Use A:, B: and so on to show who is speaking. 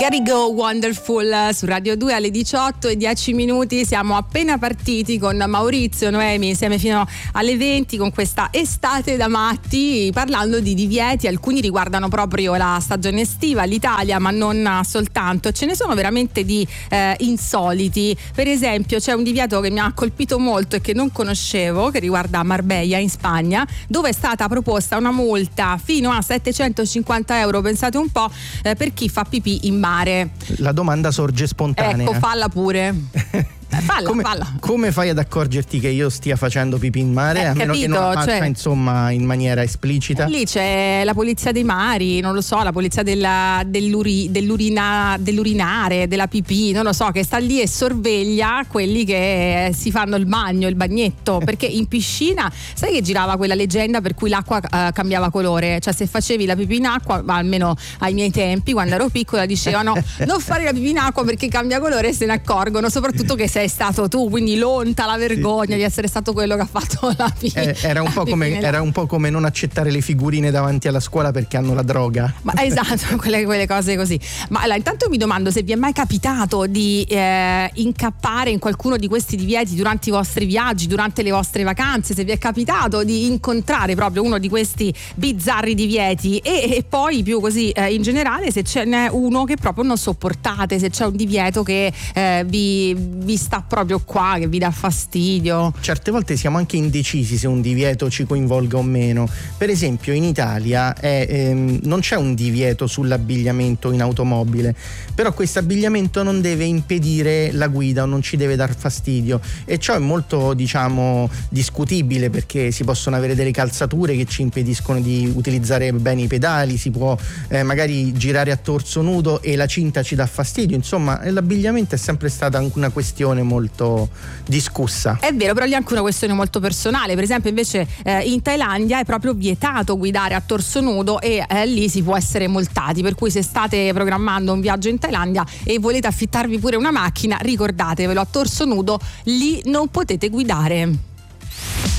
A: Gotta Go Wonderful su Radio 2 alle 18:10. Siamo appena partiti con Maurizio Noemi insieme fino alle 20 con questa estate da matti, parlando di divieti. Alcuni riguardano proprio la stagione estiva, l'Italia, ma non soltanto. Ce ne sono veramente di insoliti. Per esempio c'è un divieto che mi ha colpito molto e che non conoscevo, che riguarda Marbella in Spagna, dove è stata proposta una multa fino a 750 euro, pensate un po', per chi fa pipì in mare.
B: La domanda sorge spontanea.
A: Ecco, falla pure. Falla.
B: Come fai ad accorgerti che io stia facendo pipì in mare? A meno che non lo faccia, insomma, in maniera esplicita.
A: Lì c'è la polizia dei mari, non lo so, la polizia dell'urinare, della pipì, non lo so, che sta lì e sorveglia quelli che si fanno il bagno, il bagnetto. Perché in piscina, sai che girava quella leggenda per cui l'acqua cambiava colore? Cioè, se facevi la pipì in acqua, ma almeno ai miei tempi, quando ero piccola, dicevano non fare la pipì in acqua perché cambia colore e se ne accorgono, soprattutto che sei stato tu, quindi lonta la vergogna di essere stato quello che ha fatto la pipì.
B: Era un po' come non accettare le figurine davanti alla scuola perché hanno la droga.
A: Ma esatto, quelle cose così. Ma allora, intanto mi domando se vi è mai capitato di incappare in qualcuno di questi divieti durante i vostri viaggi, durante le vostre vacanze, se vi è capitato di incontrare proprio uno di questi bizzarri divieti e poi più così in generale, se ce n'è uno che proprio non sopportate, se c'è un divieto che vi sta proprio qua, che vi dà fastidio.
B: Certe volte siamo anche indecisi se un divieto ci coinvolga o meno. Per esempio in Italia non c'è un divieto sull'abbigliamento in automobile, però questo abbigliamento non deve impedire la guida o non ci deve dar fastidio, e ciò è molto, diciamo, discutibile, perché si possono avere delle calzature che ci impediscono di utilizzare bene i pedali, si può magari girare a torso nudo e la cinta ci dà fastidio. Insomma, l'abbigliamento è sempre stata una questione molto discussa.
A: È vero, però lì è anche una questione molto personale. Per esempio invece in Thailandia è proprio vietato guidare a torso nudo e lì si può essere multati, per cui se state programmando un viaggio in Thailandia e volete affittarvi pure una macchina, ricordatevelo, a torso nudo lì non potete guidare.